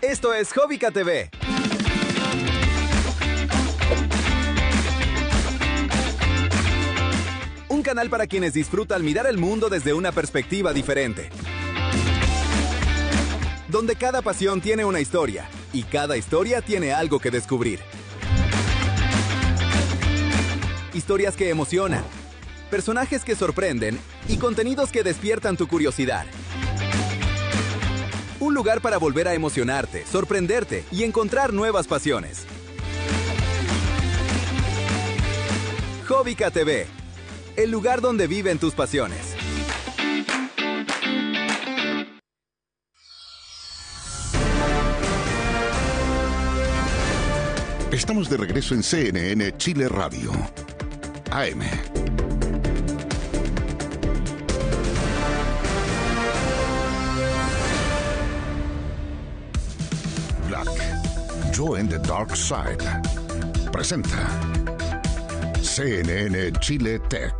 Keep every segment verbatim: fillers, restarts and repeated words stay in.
Esto es Hobbica T V. Un canal para quienes disfrutan mirar el mundo desde una perspectiva diferente. Donde cada pasión tiene una historia y cada historia tiene algo que descubrir. Historias que emocionan, personajes que sorprenden y contenidos que despiertan tu curiosidad. Un lugar para volver a emocionarte, sorprenderte y encontrar nuevas pasiones. Hobbica T V, el lugar donde viven tus pasiones. Estamos de regreso en C N N Chile Radio. A M. Black, Join the Dark Side. Presenta C N N Chile Tech.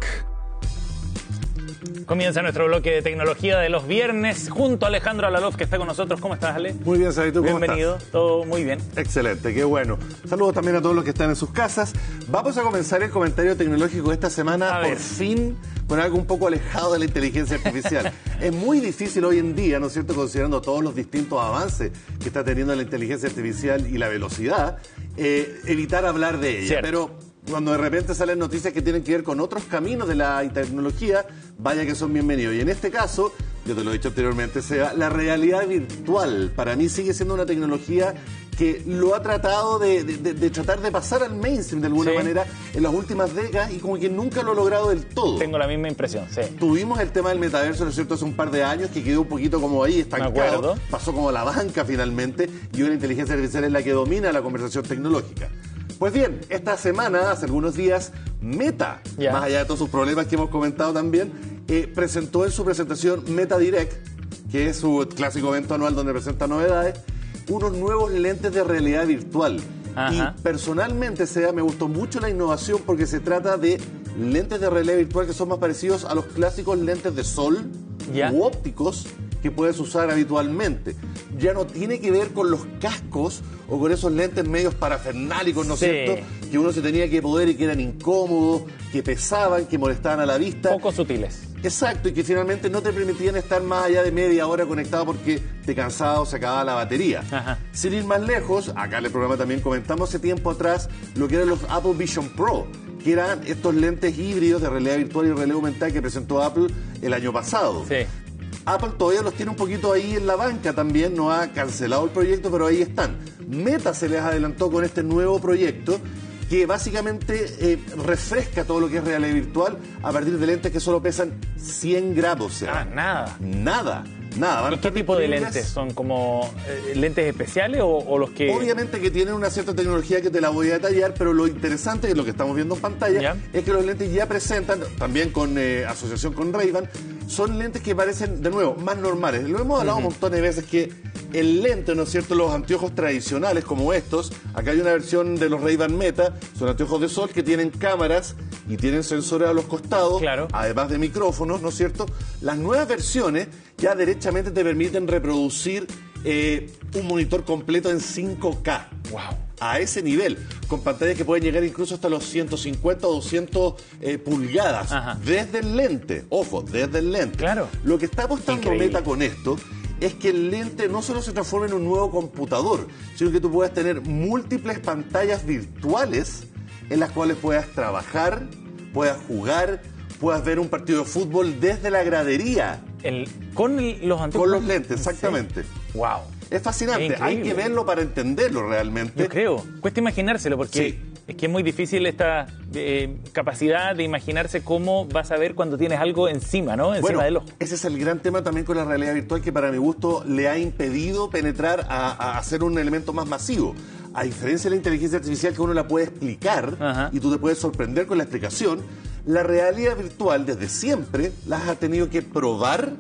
Comienza nuestro bloque de tecnología de los viernes junto a Alejandro Alalov, que está con nosotros. ¿Cómo estás, Ale? Muy bien, Sabito, ¿cómo Bienvenido, estás? todo muy bien. Excelente, qué bueno. Saludos también a todos los que están en sus casas. Vamos a comenzar el comentario tecnológico de esta semana, A por ver. fin, con algo un poco alejado de la inteligencia artificial. Es muy difícil hoy en día, ¿no es cierto?, considerando todos los distintos avances que está teniendo la inteligencia artificial y la velocidad, eh, evitar hablar de ella. Cierto. Pero cuando de repente salen noticias que tienen que ver con otros caminos de la tecnología, vaya que son bienvenidos. Y en este caso, yo te lo he dicho anteriormente, Seba, la realidad virtual para mí sigue siendo una tecnología que lo ha tratado de, de, de tratar de pasar al mainstream de alguna Sí. manera en las últimas décadas y como que nunca lo ha logrado del todo. Tengo la misma impresión, sí. Tuvimos el tema del metaverso, ¿no es cierto?, hace un par de años que quedó un poquito como ahí, estancado. Me acuerdo. Pasó como a la banca finalmente y hoy la inteligencia artificial es la que domina la conversación tecnológica. Pues bien, esta semana, hace algunos días, Meta, Ya. más allá de todos sus problemas que hemos comentado también, eh, presentó en su presentación Meta Direct, que es su clásico evento anual donde presenta novedades, unos nuevos lentes de realidad virtual. Ajá. Y personalmente, Sea, me gustó mucho la innovación porque se trata de lentes de realidad virtual que son más parecidos a los clásicos lentes de sol Ya. u ópticos que puedes usar habitualmente. Ya no tiene que ver con los cascos o con esos lentes medios parafernálicos, ¿no es Sí. cierto?, que uno se tenía que poder y que eran incómodos, que pesaban, que molestaban a la vista. Poco sutiles. Exacto, y que finalmente no te permitían estar más allá de media hora conectado porque te cansaba o se acababa la batería. Ajá. Sin ir más lejos, acá en el programa también comentamos hace tiempo atrás lo que eran los Apple Vision Pro, que eran estos lentes híbridos de realidad virtual y realidad aumentada que presentó Apple el año pasado. Sí. Apple todavía los tiene un poquito ahí en la banca también, no ha cancelado el proyecto, pero ahí están. Meta se les adelantó con este nuevo proyecto que básicamente eh, refresca todo lo que es realidad virtual a partir de lentes que solo pesan cien gramos. O sea, Ah, nada. nada, nada. Van a ¿Y qué estar tipo de disponibles. lentes? ¿Son como eh, lentes especiales o, o los que...? Obviamente que tienen una cierta tecnología que te la voy a detallar, pero lo interesante, que es lo que estamos viendo en pantalla, Ya. es que los lentes ya presentan, también con eh, asociación con Ray-Ban, son lentes que parecen, de nuevo, más normales. Lo hemos hablado un montón de veces que el lente, ¿no es cierto?, los anteojos tradicionales como estos, acá hay una versión de los Ray-Ban Meta, son anteojos de sol que tienen cámaras y tienen sensores a los costados, Claro. además de micrófonos, ¿no es cierto? Las nuevas versiones ya derechamente te permiten reproducir eh, un monitor completo en cinco K. Wow. A ese nivel, con pantallas que pueden llegar incluso hasta los ciento cincuenta o doscientos eh, pulgadas, Ajá. desde el lente, ojo, desde el lente. Claro. Lo que está apostando Increíble. Meta con esto es que el lente no solo se transforme en un nuevo computador, sino que tú puedas tener múltiples pantallas virtuales en las cuales puedas trabajar, puedas jugar, puedas ver un partido de fútbol desde la gradería, El, con el- los anteojos. con los lentes, exactamente. Wow. Es fascinante, Es increíble. hay que verlo para entenderlo realmente. Yo creo. Cuesta imaginárselo porque Sí. es que es muy difícil esta eh, capacidad de imaginarse cómo vas a ver cuando tienes algo encima, ¿no? Encima Bueno, del ojo. ese es el gran tema también con la realidad virtual que para mi gusto le ha impedido penetrar a, a hacer un elemento más masivo. A diferencia de la inteligencia artificial que uno la puede explicar Ajá. y tú te puedes sorprender con la explicación, la realidad virtual desde siempre las ha tenido que probar,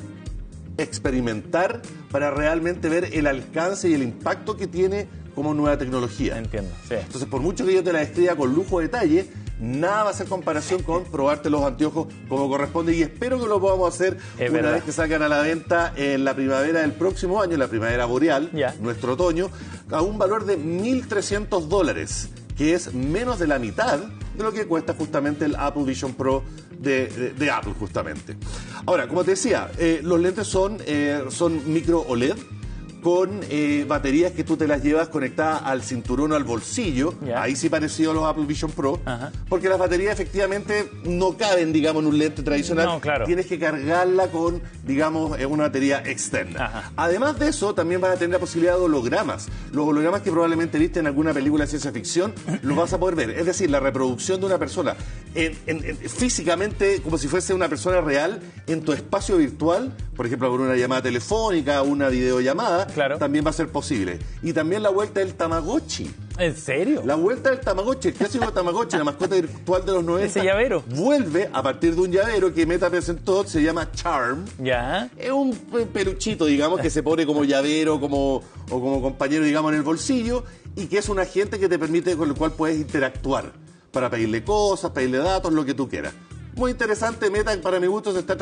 experimentar para realmente ver el alcance y el impacto que tiene como nueva tecnología. Entiendo, sí. Entonces, por mucho que yo te la describa con lujo de detalle, nada va a hacer comparación con probarte los anteojos como corresponde, y espero que lo podamos hacer Es una verdad. vez que salgan a la venta en la primavera del próximo año, la primavera boreal, Ya. nuestro otoño, a un valor de mil trescientos dólares, que es menos de la mitad de lo que cuesta justamente el Apple Vision Pro de, de- de Apple, justamente. Ahora, como te decía, eh, los lentes son, eh, son micro O L E D, con eh, baterías que tú te las llevas conectadas al cinturón o al bolsillo. Ya. Ahí sí parecido a los Apple Vision Pro, Ajá. porque las baterías efectivamente no caben, digamos, en un lente tradicional. No, claro. Tienes que cargarla con, digamos, eh, una batería externa. Ajá. Además de eso, también vas a tener la posibilidad de hologramas. Los hologramas que probablemente viste en alguna película de ciencia ficción, los vas a poder ver. Es decir, la reproducción de una persona en- en- en- físicamente, como si fuese una persona real, en tu espacio virtual, por ejemplo, por una llamada telefónica, una videollamada, Claro. también va a ser posible. Y también la vuelta del Tamagotchi. ¿En serio? La vuelta del Tamagotchi, el clásico Tamagotchi, la mascota virtual de los noventa. Ese llavero. Vuelve a partir de un llavero que Meta presentó, se llama Charm. Ya. Es un pe- peluchito, digamos, que se pone como llavero como, o como compañero, digamos, en el bolsillo, y que es un agente que te permite, con el cual puedes interactuar para pedirle cosas, pedirle datos, lo que tú quieras. Muy interesante. Meta, para mi gusto, se está